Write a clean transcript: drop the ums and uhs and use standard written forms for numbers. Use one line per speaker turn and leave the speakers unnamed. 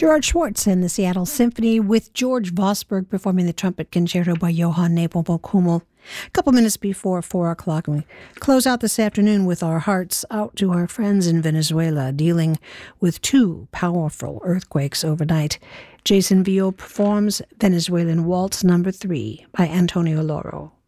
Gerard Schwartz and the Seattle Symphony with George Vosberg performing the trumpet concerto by Johann Nepomuk Hummel. A couple minutes before 4 o'clock, and we close out this afternoon with our hearts out to our friends in Venezuela dealing with 2 powerful earthquakes overnight. Jason Vio performs Venezuelan Waltz No. 3 by Antonio Loro.